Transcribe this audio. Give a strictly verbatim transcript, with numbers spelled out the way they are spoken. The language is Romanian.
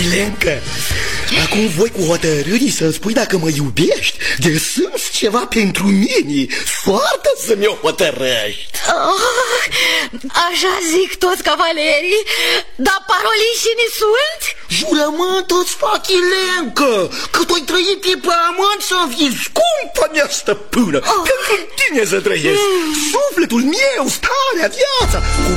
Ilenca, acum voi cu hotărârii să-mi spui dacă mă iubești. De simți ceva pentru mine. Foarte să mi-o hotărăști. Oh, așa zic toți cavalerii. Dar paroliștii sunt? Jurământ îți fac, Ilenca, că tu ai trăit pe pământ să fii scumpă mea stăpână. oh. Pentru tine să trăiesc. mm. Sufletul meu, starea, viața, cu